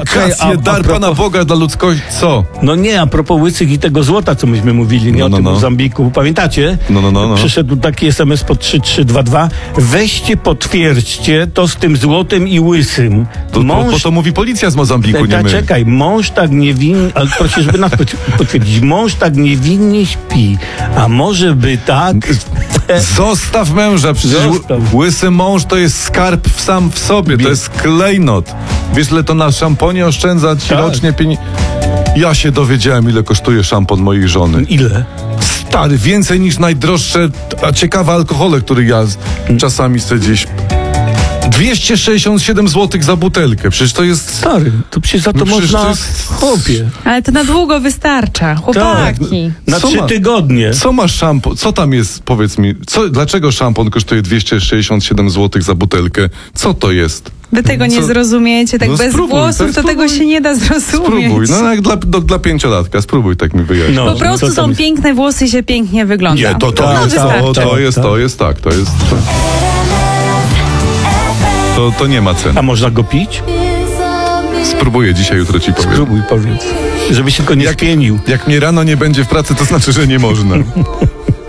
wakacje, dar Pana Boga dla ludzkości. Co? No nie, a propos łysych i tego złota, co myśmy mówili, nie o tym Mozambiku. Pamiętacie? No. Przyszedł taki SMS pod 3322. Weźcie, potwierdźcie to z tym złotem i łysym. Bo to mówi policja z Mozambiku, nie my. Czekaj, mąż tak niewinnie, ale proszę, żeby nas potwierdzić, mąż tak niewinnie śpi, a może by tak... Zostaw męża, przecież łysy mąż to jest skarb sam w sobie, to jest klejnot. Wiesz, ile to na szamponie oszczędza ci rocznie pieniędzy? Ja się dowiedziałem, ile kosztuje szampon mojej żony. Ile? Stary, więcej niż najdroższe, a ciekawe alkohole, które ja czasami sobie gdzieś... 267 zł za butelkę, przecież to jest... Stary, to przecież za to można... Chłopie. Ale to na długo wystarcza, chłopaki. Na 3 tygodnie. Co masz szampon? Co tam jest, powiedz mi? Dlaczego szampon kosztuje 267 zł za butelkę? Co to jest? Wy tego nie zrozumiecie, tak bez włosów to tego się nie da zrozumieć. Spróbuj, no jak dla 5-latka, spróbuj tak mi wyjaśnić. Po prostu są piękne włosy i się pięknie wygląda. Nie, to jest tak. To nie ma ceny. A można go pić? Spróbuję dzisiaj, jutro ci powiem. Spróbuj, powiedz. Żeby się tylko nie spienił. Jak mnie rano nie będzie w pracy, to znaczy, że nie można.